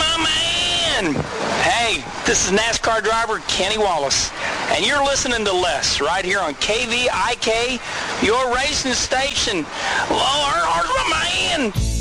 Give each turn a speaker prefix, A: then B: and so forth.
A: my man? Hey, this is NASCAR driver Kenny Wallace, and you're listening to Les right here on KVIK, your racing station. Lord, my man.